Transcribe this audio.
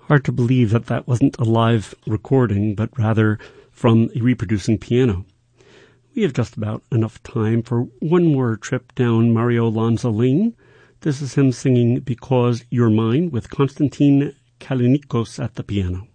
Hard to believe that that wasn't a live recording, but rather from a reproducing piano. We have just about enough time for one more trip down Mario Lanza Lane. This is him singing Because You're Mine with Konstantin Kalinikos at the piano.